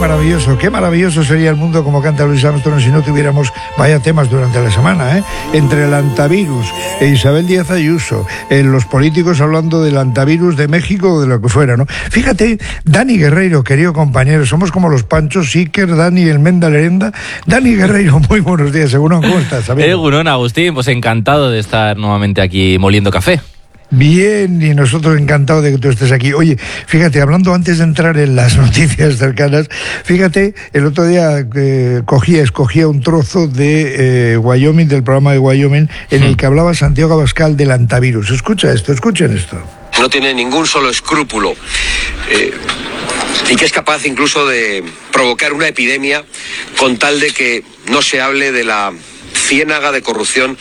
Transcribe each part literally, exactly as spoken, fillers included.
maravilloso, qué maravilloso sería el mundo como canta Luis Armstrong si no tuviéramos vaya temas durante la semana, ¿eh? Entre el antivirus e Isabel Díaz Ayuso, eh, los políticos hablando del antivirus de México o de lo que fuera, ¿no? Fíjate, Dani Guerreiro, querido compañero, somos como los Panchos, Iker, Dani, el Menda Lerenda. Dani Guerreiro, muy buenos días, seguro, ¿cómo estás? Egunon, Agustín, pues encantado de estar nuevamente aquí moliendo café. Bien, y nosotros encantados de que tú estés aquí. Oye, fíjate, hablando antes de entrar en las noticias cercanas, fíjate, el otro día eh, cogía, escogía un trozo de eh, Wyoming, del programa de Wyoming, en el que hablaba Santiago Abascal del antivirus. Escucha esto, escuchen esto. No tiene ningún solo escrúpulo eh, y que es capaz incluso de provocar una epidemia con tal de que no se hable de la ciénaga de corrupción.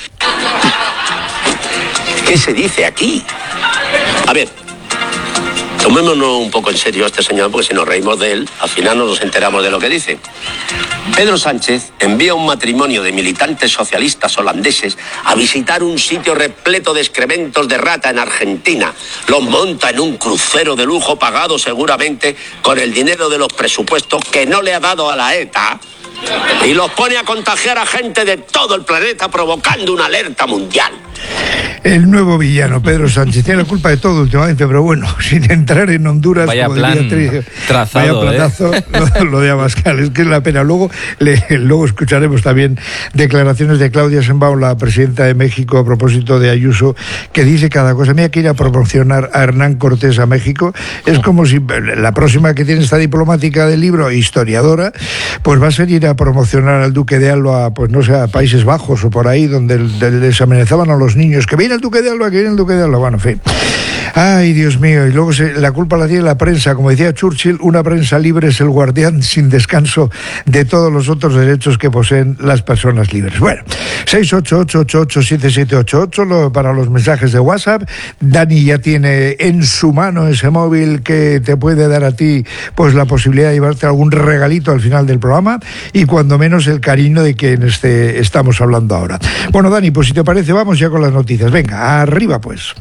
¿Qué se dice aquí? A ver, tomémonos un poco en serio a este señor, porque si nos reímos de él, al final no nos enteramos de lo que dice. Pedro Sánchez envía un matrimonio de militantes socialistas holandeses a visitar un sitio repleto de excrementos de rata en Argentina. Los monta en un crucero de lujo pagado seguramente con el dinero de los presupuestos que no le ha dado a la ETA y los pone a contagiar a gente de todo el planeta provocando una alerta mundial. El nuevo villano, Pedro Sánchez, tiene la culpa de todo últimamente, pero bueno, sin entrar en Honduras... Vaya plan tri... trazado, Vaya platazo, ¿eh? lo, lo de Abascal, es que es la pena. Luego, le, luego escucharemos también declaraciones de Claudia Sheinbaum, la presidenta de México, a propósito de Ayuso, que dice cada cosa. Mira, que ir a promocionar a Hernán Cortés a México es como si la próxima que tiene esta diplomática del libro, historiadora, pues va a ser ir a promocionar al Duque de Alba, pues no sé, a Países Bajos o por ahí, donde les amenazaban a los niños que viene el Duque de Alba, que viene el Duque de Alba, bueno, en fin. Ay, Dios mío, y luego se, la culpa la tiene la prensa, como decía Churchill, una prensa libre es el guardián sin descanso de todos los otros derechos que poseen las personas libres. Bueno, seis ocho ocho ocho ocho siete siete ocho ocho para los mensajes de WhatsApp. Dani ya tiene en su mano ese móvil que te puede dar a ti pues la posibilidad de llevarte algún regalito al final del programa y cuando menos el cariño de quien este, estamos hablando ahora. Bueno, Dani, pues si te parece, vamos ya con las noticias. Venga, arriba pues.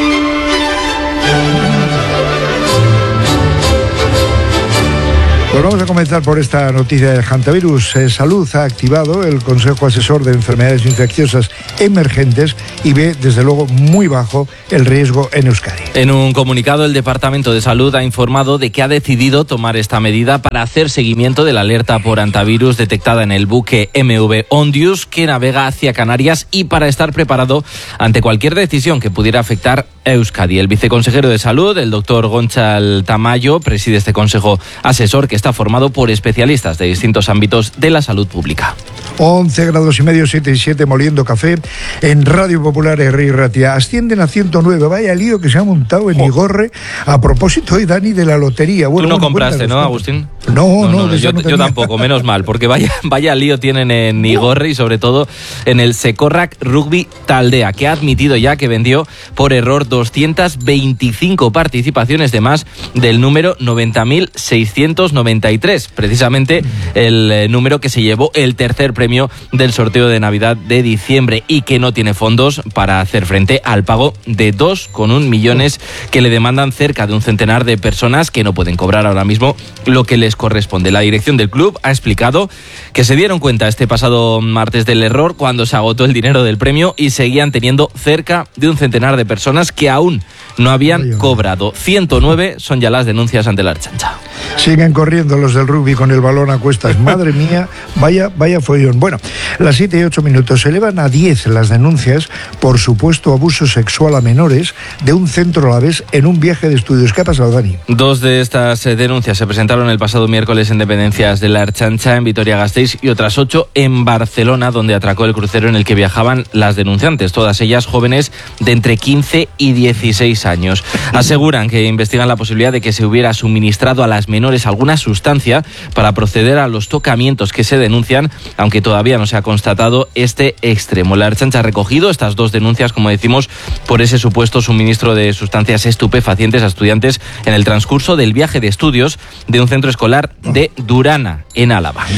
Pues vamos a comenzar por esta noticia del hantavirus. Eh, Salud ha activado el Consejo Asesor de Enfermedades Infecciosas Emergentes y ve, desde luego, muy bajo el riesgo en Euskadi. En un comunicado, el Departamento de Salud ha informado de que ha decidido tomar esta medida para hacer seguimiento de la alerta por hantavirus detectada en el buque M V Ondius que navega hacia Canarias y para estar preparado ante cualquier decisión que pudiera afectar a Euskadi. El viceconsejero de Salud, el doctor Gonchal Tamayo, preside este Consejo Asesor que está formado por especialistas de distintos ámbitos de la salud pública. once grados y medio, siete y siete, moliendo café en Radio Popular Herri Ratia. Ascienden a ciento nueve. Vaya lío que se ha montado en Igorre a propósito hoy, Dani, de la lotería. Bueno, Tú no bueno, compraste, ¿no, Agustín? No, no, no, no yo, yo, no yo tampoco, menos mal, porque vaya, vaya lío tienen en Igorre y sobre todo en el Sekorrak Rugby Taldea, que ha admitido ya que vendió por error doscientas veinticinco participaciones de más del número noventa mil seiscientos noventa y tres, precisamente el eh, número que se llevó el tercer premio del sorteo de Navidad de diciembre y que no tiene fondos para hacer frente al pago de dos coma uno millones que le demandan cerca de un centenar de personas que no pueden cobrar ahora mismo lo que les corresponde. La dirección del club ha explicado que se dieron cuenta este pasado martes del error cuando se agotó el dinero del premio y seguían teniendo cerca de un centenar de personas que aún no habían cobrado. ciento nueve son ya las denuncias ante la Ertzaintza. Siguen corriendo los del rugby con el balón a cuestas. Madre mía, vaya, vaya follón. Bueno, las siete y ocho minutos. Se elevan a diez las denuncias por supuesto abuso sexual a menores de un centro a la vez en un viaje de estudios. ¿Qué ha pasado, Dani? Dos de estas eh, denuncias se presentaron el pasado miércoles en dependencias de la Ertzaintza en Vitoria-Gasteiz y otras ocho en Barcelona, donde atracó el crucero en el que viajaban las denunciantes, todas ellas jóvenes de entre quince y dieciséis años. Aseguran que investigan la posibilidad de que se hubiera suministrado a las menores alguna sustancia para proceder a los tocamientos que se denuncian, aunque todavía no se ha constatado este extremo. La Ertzaintza ha recogido estas dos denuncias, como decimos, por ese supuesto suministro de sustancias estupefacientes a estudiantes en el transcurso del viaje de estudios de un centro escolar de Durana, en Álava.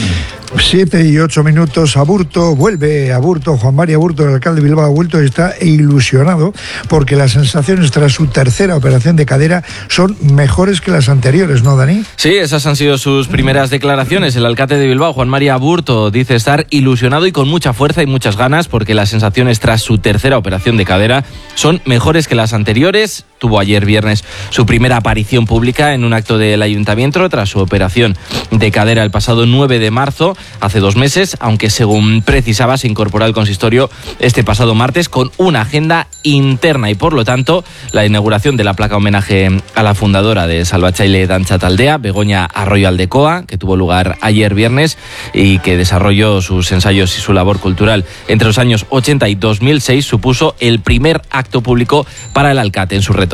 Siete y ocho minutos. Aburto vuelve. Aburto, Juan Mari Aburto, el alcalde de Bilbao, ha vuelto y está ilusionado porque las sensaciones tras su tercera operación de cadera son mejores que las anteriores, ¿no, Dani? Sí, esas han sido sus primeras declaraciones. El alcalde de Bilbao, Juan Mari Aburto, dice estar ilusionado y con mucha fuerza y muchas ganas porque las sensaciones tras su tercera operación de cadera son mejores que las anteriores. Tuvo ayer viernes su primera aparición pública en un acto del ayuntamiento tras su operación de cadera el pasado nueve de marzo, hace dos meses, aunque según precisaba se incorporó al consistorio este pasado martes con una agenda interna y por lo tanto la inauguración de la placa homenaje a la fundadora de Salvatzaile Dantza Taldea, Begoña Arroyo Aldecoa, que tuvo lugar ayer viernes y que desarrolló sus ensayos y su labor cultural entre los años ochenta y dos mil seis, supuso el primer acto público para el alcalde en su retorno.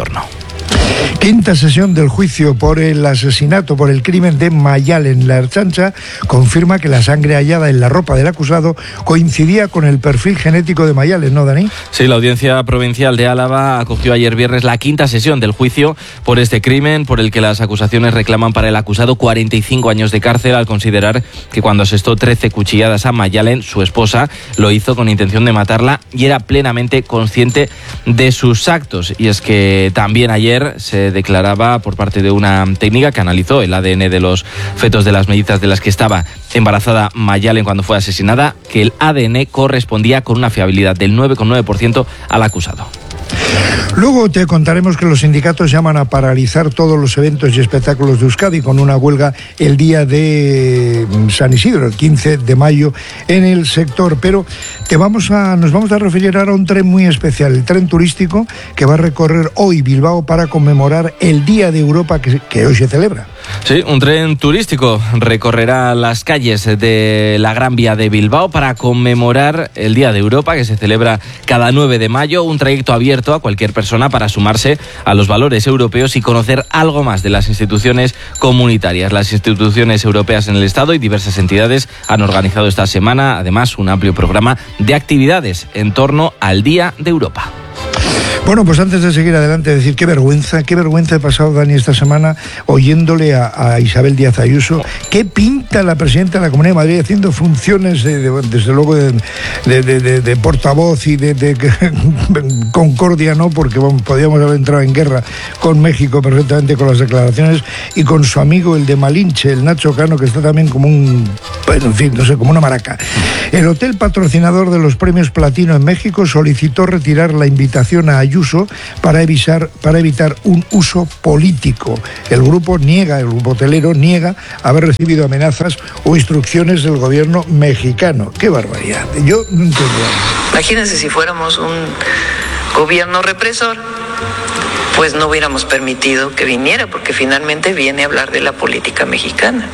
Quinta sesión del juicio por el asesinato, por el crimen de Mayalen. La Ertzaintza confirma que la sangre hallada en la ropa del acusado coincidía con el perfil genético de Mayalen, ¿no, Dani? Sí, la Audiencia Provincial de Álava acogió ayer viernes la quinta sesión del juicio por este crimen, por el que las acusaciones reclaman para el acusado cuarenta y cinco años de cárcel al considerar que cuando asestó trece cuchilladas a Mayalen, su esposa, lo hizo con intención de matarla y era plenamente consciente de sus actos. Y es que también ayer se declaraba por parte de una técnica que analizó el A D N de los fetos de las mellizas de las que estaba embarazada Mayalen cuando fue asesinada, que el A D N correspondía con una fiabilidad del nueve coma nueve por ciento al acusado. Luego te contaremos que los sindicatos llaman a paralizar todos los eventos y espectáculos de Euskadi con una huelga el día de San Isidro, el quince de mayo, en el sector. Pero te vamos a, nos vamos a referir ahora a un tren muy especial, el tren turístico que va a recorrer hoy Bilbao para conmemorar el Día de Europa que, que hoy se celebra. Sí, un tren turístico recorrerá las calles de la Gran Vía de Bilbao para conmemorar el Día de Europa que se celebra cada nueve de mayo, un trayecto abierto a cualquier persona para sumarse a los valores europeos y conocer algo más de las instituciones comunitarias. Las instituciones europeas en el Estado y diversas entidades han organizado esta semana, además, un amplio programa de actividades en torno al Día de Europa. Bueno, pues antes de seguir adelante, decir qué vergüenza, qué vergüenza he pasado, Dani, esta semana oyéndole a, a Isabel Díaz Ayuso. ¿Qué pinta la presidenta de la Comunidad de Madrid haciendo funciones, de, de, desde luego, de, de, de, de, de portavoz y de, de, de concordia, ¿no? Porque bueno, podíamos haber entrado en guerra con México perfectamente con las declaraciones, y con su amigo, el de Malinche, el Nacho Cano, que está también como un, bueno, en fin, no sé, como una maraca. El hotel patrocinador de los premios Platino en México solicitó retirar la invitación a Ayuso para evitar, para evitar un uso político. El grupo niega, el grupo hotelero niega haber recibido amenazas o instrucciones del gobierno mexicano. ¡Qué barbaridad! Yo no entiendo. Imagínense si fuéramos un gobierno represor, pues no hubiéramos permitido que viniera, porque finalmente viene a hablar de la política mexicana.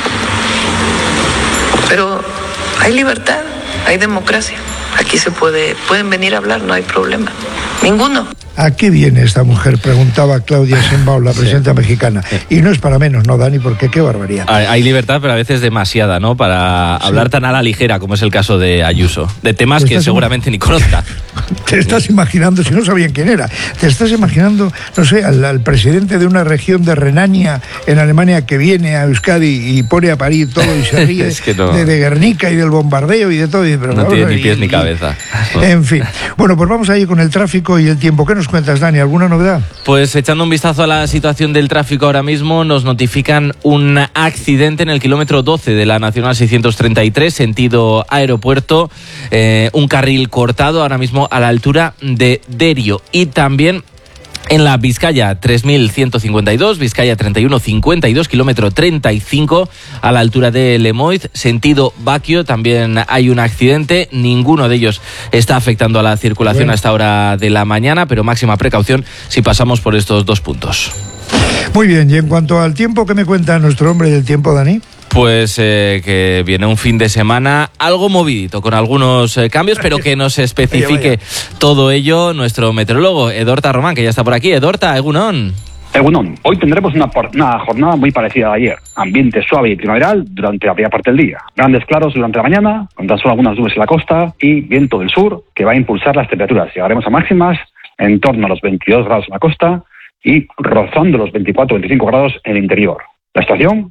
Pero hay libertad, hay democracia. Aquí se puede, pueden venir a hablar, no hay problema. Ninguno. ¿A qué viene esta mujer?, preguntaba Claudia Sheinbaum, la presidenta sí. mexicana. Y no es para menos, ¿no, Dani? Porque qué barbaridad. Hay, hay libertad, pero a veces demasiada, ¿no? Para sí. hablar tan a la ligera como es el caso de Ayuso. De temas que seguramente ni conozca. Te estás imaginando, si no sabían quién era, te estás imaginando, no sé, al, al presidente de una región de Renania en Alemania que viene a Euskadi y pone a parir todo y se ríe es que no. de, de Guernica y del bombardeo y de todo. Y, pero no tiene ni pies y, ni cabeza. En fin. Bueno, pues vamos ahí con el tráfico y el tiempo. ¿Qué nos cuentas, Dani? ¿Alguna novedad? Pues echando un vistazo a la situación del tráfico ahora mismo, nos notifican un accidente en el kilómetro doce de la Nacional seiscientos treinta y tres, sentido aeropuerto, eh, un carril cortado ahora mismo a la altura de Derio, y también en la Vizcaya tres mil ciento cincuenta y dos, Vizcaya treinta y uno cincuenta y dos, kilómetro treinta y cinco, a la altura de Lemoiz, sentido Baquio, también hay un accidente. Ninguno de ellos está afectando a la circulación Bien. a esta hora de la mañana, pero máxima precaución si pasamos por estos dos puntos. Muy bien, y en cuanto al tiempo, ¿qué me cuenta nuestro hombre del tiempo, Dani? Pues eh, que viene un fin de semana algo movidito, con algunos eh, cambios, pero que nos especifique vaya, vaya. todo ello nuestro meteorólogo, Edorta Román, que ya está por aquí. Edorta, egunon. Egunon, hoy tendremos una, una jornada muy parecida a ayer. Ambiente suave y primaveral durante la primera parte del día. Grandes claros durante la mañana, con tan solo algunas nubes en la costa y viento del sur que va a impulsar las temperaturas. Llegaremos a máximas en torno a los veintidós grados en la costa y rozando los veinticuatro a veinticinco grados en el interior. La estación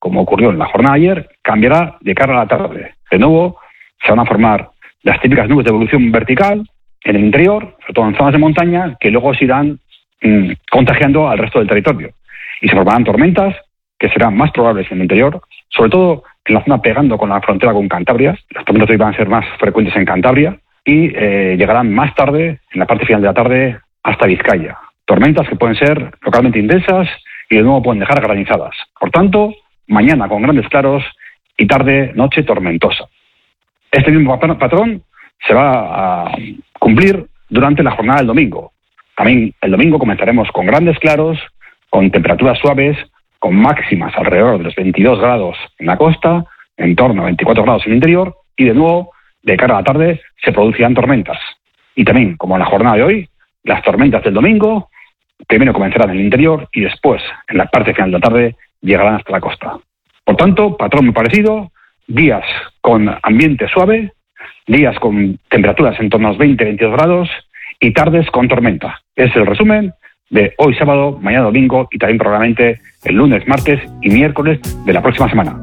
como ocurrió en la jornada de ayer, cambiará de cara a la tarde. De nuevo, se van a formar las típicas nubes de evolución vertical en el interior, sobre todo en zonas de montaña, que luego se irán mmm, contagiando al resto del territorio. Y se formarán tormentas que serán más probables en el interior, sobre todo en la zona pegando con la frontera con Cantabria. Las tormentas hoy van a ser más frecuentes en Cantabria y eh, llegarán más tarde, en la parte final de la tarde, hasta Vizcaya. Tormentas que pueden ser localmente intensas y de nuevo pueden dejar granizadas. Por tanto, mañana con grandes claros y tarde, noche tormentosa. Este mismo patrón se va a cumplir durante la jornada del domingo. También el domingo comenzaremos con grandes claros, con temperaturas suaves, con máximas alrededor de los veintidós grados en la costa, en torno a veinticuatro grados en el interior, y de nuevo, de cara a la tarde, se producirán tormentas. Y también, como en la jornada de hoy, las tormentas del domingo primero comenzarán en el interior y después, en la parte final de la tarde, llegarán hasta la costa. Por tanto, patrón muy parecido, días con ambiente suave, días con temperaturas en torno a los veinte a veintidós grados y tardes con tormenta. Es el resumen de hoy sábado, mañana domingo y también probablemente el lunes, martes y miércoles de la próxima semana.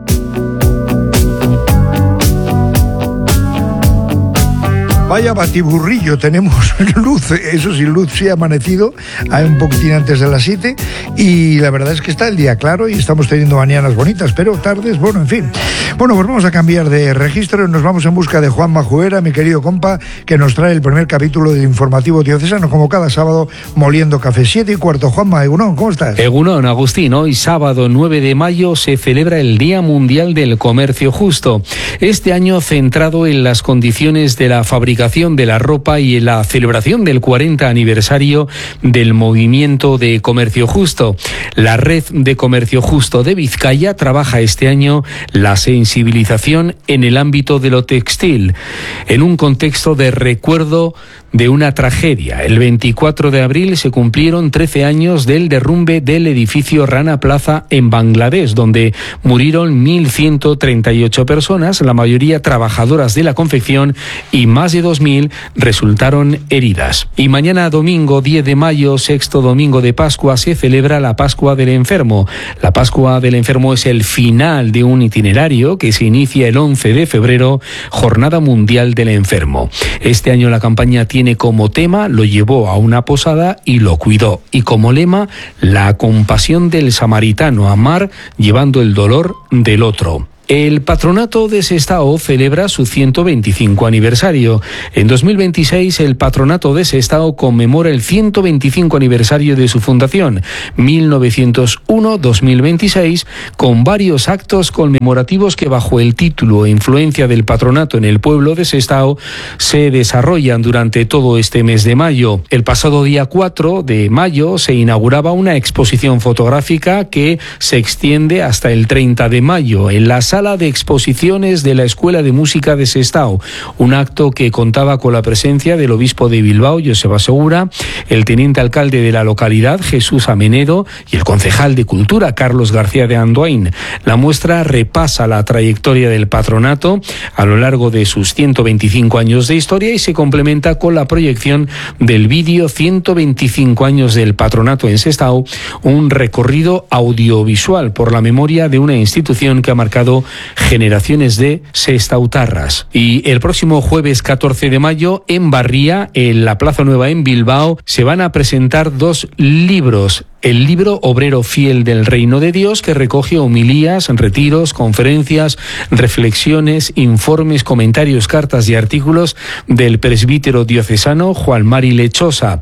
Vaya batiburrillo, tenemos luz, eso sí, luz sí ha amanecido, hay un poquitín antes de las siete y la verdad es que está el día claro y estamos teniendo mañanas bonitas, pero tardes, bueno, en fin. Bueno, pues vamos a cambiar de registro y nos vamos en busca de Juan Majuera, mi querido compa, que nos trae el primer capítulo del Informativo Diocesano, como cada sábado, moliendo café. Siete y cuarto. Juanma, Egunon, ¿cómo estás? Egunon, Agustín, hoy sábado nueve de mayo se celebra el Día Mundial del Comercio Justo. Este año centrado en las condiciones de la fabricación de la ropa y en la celebración del cuarenta aniversario del movimiento de comercio justo. La Red de Comercio Justo de Vizcaya trabaja este año la sensibilización en el ámbito de lo textil, en un contexto de recuerdo de una tragedia. El veinticuatro de abril se cumplieron trece años del derrumbe del edificio Rana Plaza en Bangladesh, donde murieron mil ciento treinta y ocho personas, la mayoría trabajadoras de la confección, y más de dos mil resultaron heridas. Y mañana domingo diez de mayo, sexto domingo de Pascua, se celebra la Pascua del Enfermo. La Pascua del Enfermo es el final de un itinerario que se inicia el once de febrero, Jornada Mundial del Enfermo. Este año la campaña tiene como tema "Lo llevó a una posada y lo cuidó", y como lema "La compasión del samaritano, amar llevando el dolor del otro". El Patronato de Sestao celebra su ciento veinticinco aniversario. En dos mil veintiséis, el Patronato de Sestao conmemora el ciento veinticinco aniversario de su fundación, mil novecientos uno a dos mil veintiséis, con varios actos conmemorativos que, bajo el título e influencia del patronato en el pueblo de Sestao, se desarrollan durante todo este mes de mayo. El pasado día cuatro de mayo se inauguraba una exposición fotográfica que se extiende hasta el treinta de mayo en la Sala de Exposiciones de la Escuela de Música de Sestao, un acto que contaba con la presencia del obispo de Bilbao, Joseba Segura, el teniente alcalde de la localidad, Jesús Amenedo, y el concejal de Cultura, Carlos García de Andoain. La muestra repasa la trayectoria del patronato a lo largo de sus ciento veinticinco años de historia y se complementa con la proyección del vídeo ciento veinticinco años del patronato en Sestao, un recorrido audiovisual por la memoria de una institución que ha marcado generaciones de sestautarras. Y el próximo jueves catorce de mayo, en Barría, en la Plaza Nueva en Bilbao, se van a presentar dos libros. El libro Obrero Fiel del Reino de Dios, que recoge homilías, retiros, conferencias, reflexiones, informes, comentarios, cartas y artículos del presbítero diocesano Juan Mari Lechosa.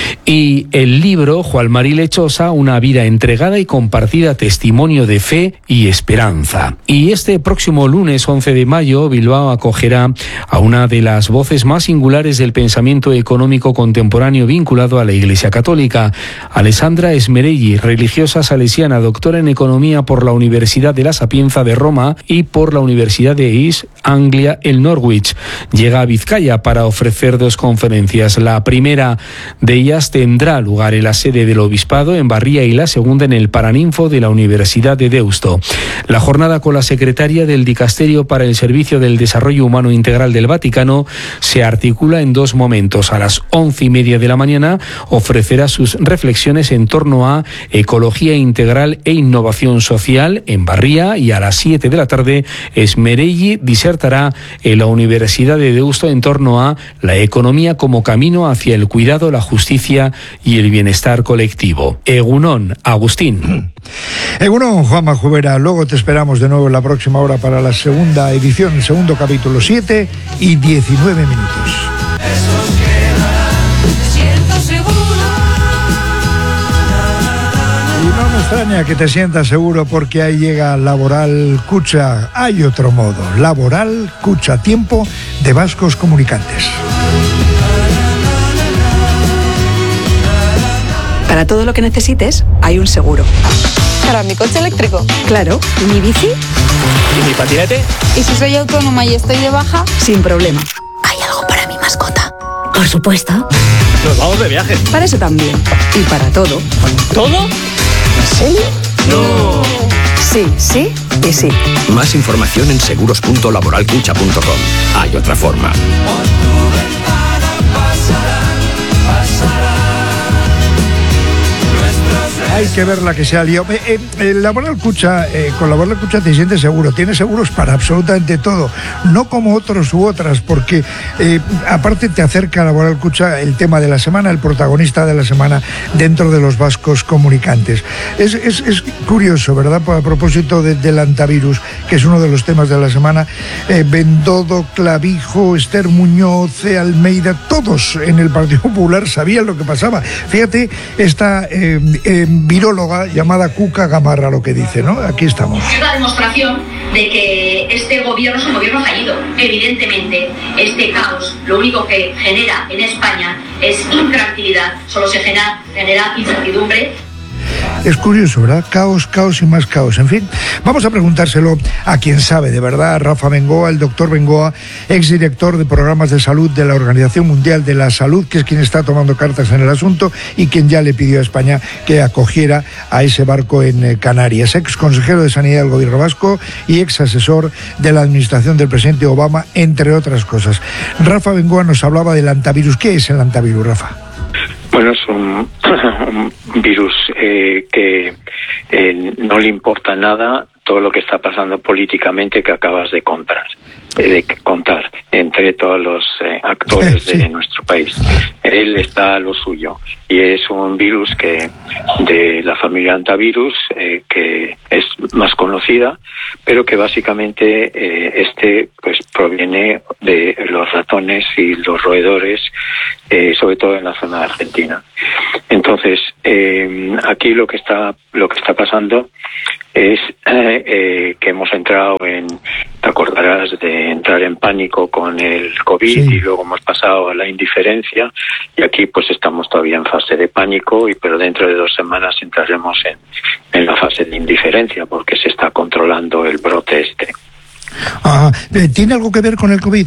Y el libro Juan Mari Lechosa, una vida entregada y compartida, testimonio de fe y esperanza. Y este próximo lunes once de mayo, Bilbao acogerá a una de las voces más singulares del pensamiento económico contemporáneo vinculado a la Iglesia Católica, Alessandra Esmerelli, religiosa salesiana, doctora en Economía por la Universidad de la Sapienza de Roma y por la Universidad de East Anglia en Norwich. Llega a Vizcaya para ofrecer dos conferencias. La primera de ellas tendrá lugar en la sede del Obispado en Barría y la segunda en el Paraninfo de la Universidad de Deusto. La jornada con la secretaria del Dicasterio para el Servicio del Desarrollo Humano Integral del Vaticano se articula en dos momentos. A las once y media de la mañana ofrecerá sus reflexiones en torno torno a ecología integral e innovación social en Barría, y a las siete de la tarde Esmerelli disertará en la Universidad de Deusto en torno a la economía como camino hacia el cuidado, la justicia y el bienestar colectivo. Egunon, Agustín. Egunon, Juanma Jubera. Luego te esperamos de nuevo en la próxima hora para la segunda edición, el segundo capítulo, siete y diecinueve minutos. Y no me extraña que te sientas seguro, porque ahí llega Laboral Kutxa. Hay otro modo, Laboral Kutxa, tiempo de vascos comunicantes. Para todo lo que necesites, hay un seguro. ¿Para mi coche eléctrico? Claro. ¿Y mi bici? ¿Y mi patinete? ¿Y si soy autónoma y estoy de baja? Sin problema. ¿Hay algo para mi mascota? Por supuesto. Nos vamos de viaje. Para eso también. Y para todo. ¿Todo? ¿En serio? No. Sí, sí y sí. Más información en seguros punto laboral kutxa punto com. Hay otra forma. Hay que ver la que se ha liado. Eh, eh, eh, Laboral Kutxa, eh, con Laboral Kutxa te sientes seguro. Tienes seguros para absolutamente todo. No como otros u otras, porque eh, aparte te acerca a Laboral Kutxa el tema de la semana, el protagonista de la semana dentro de los vascos comunicantes. Es, es, es curioso, ¿verdad? A propósito de, del antivirus, que es uno de los temas de la semana. Eh, Bendodo, Clavijo, Esther Muñoz, C. Almeida, todos en el Partido Popular sabían lo que pasaba. Fíjate, esta eh, eh, viróloga llamada Cuca Gamarra lo que dice, ¿no? Aquí estamos. Es la demostración de que este gobierno es un gobierno fallido. Evidentemente, este caos lo único que genera en España es intranquilidad, solo se genera, genera incertidumbre. Es curioso, ¿verdad? Caos, caos y más caos. En fin, vamos a preguntárselo a quien sabe, de verdad, a Rafa Bengoa, el doctor Bengoa, exdirector de programas de salud de la Organización Mundial de la Salud, que es quien está tomando cartas en el asunto y quien ya le pidió a España que acogiera a ese barco en eh, Canarias. Ex consejero de Sanidad del Gobierno Vasco y ex asesor de la administración del presidente Obama, entre otras cosas. Rafa Bengoa nos hablaba del antivirus. ¿Qué es el antivirus, Rafa? Bueno, es un, un virus eh, que eh, no le importa nada todo lo que está pasando políticamente que acabas de contar, eh, de contar entre todos los eh, actores sí. de nuestro país. Él está a lo suyo y es un virus que de la familia antivirus eh, que es más conocida, pero que básicamente eh, este pues proviene de los ratones y los roedores, eh, sobre todo en la zona de Argentina. Entonces eh, aquí lo que está lo que está pasando es eh, eh, que hemos entrado en, te acordarás de entrar en pánico con el COVID sí. y luego hemos pasado a la indiferencia y aquí pues estamos todavía en fase de pánico, y pero dentro de dos semanas entraremos en, en la fase de indiferencia porque se está controlando el brote este. Ah, ¿tiene algo que ver con el COVID?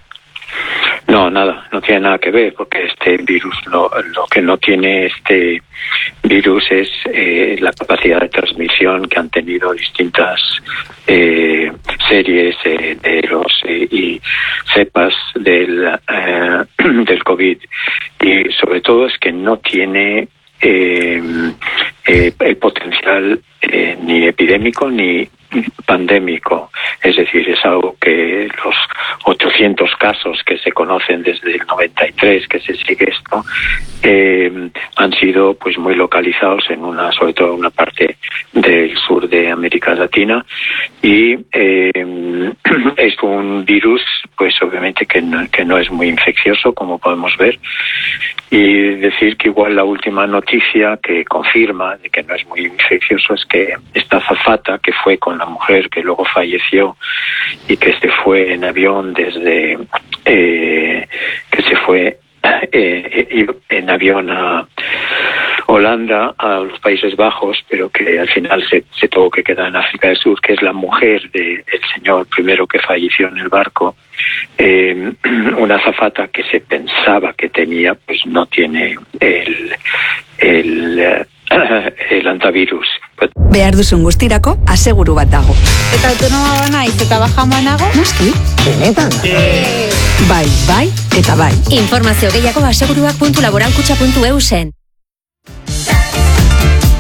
No, nada, no tiene nada que ver, porque este virus, lo, lo que no tiene este virus es eh, la capacidad de transmisión que han tenido distintas eh, series eh, de los eh, y cepas del, eh, del COVID, y sobre todo es que no tiene eh, eh, el potencial eh, ni epidémico ni pandémico, es decir, es algo que los ochocientos casos que se conocen desde el noventa y tres que se sigue esto eh, han sido pues muy localizados en una, sobre todo en una parte del sur de América Latina, y eh, es un virus pues obviamente que no, que no es muy infeccioso, como podemos ver, y decir que igual la última noticia que confirma de que no es muy infeccioso es que esta azafata que fue con la mujer que luego falleció y que se fue en avión desde eh, que se fue eh, en avión a Holanda, a los Países Bajos, pero que al final se, se tuvo que quedar en África del Sur, que es la mujer del señor primero que falleció en el barco. Eh, una azafata que se pensaba que tenía, pues no tiene el el el antivirus. Behar duzun guztirako aseguru bat dago. Eta autonoma bana naiz eta baja manago? Noski. Benetan. Eh. Bai, bai eta bai. Informazio gehiago aseguruak puntu laboralkutxa puntu eu zen.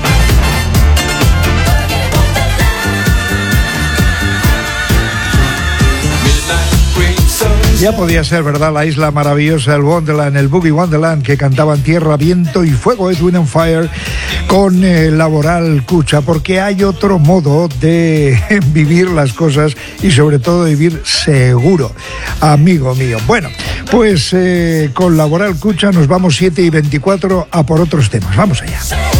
Ya podía ser, ¿verdad? La isla maravillosa, el Wonderland, el Boogie Wonderland, que cantaban Tierra, Viento y Fuego, Edwin and Fire, con eh, Laboral Cucha, porque hay otro modo de vivir las cosas y sobre todo vivir seguro, amigo mío. Bueno, pues eh, con Laboral Cucha nos vamos siete y veinticuatro a por otros temas. Vamos allá.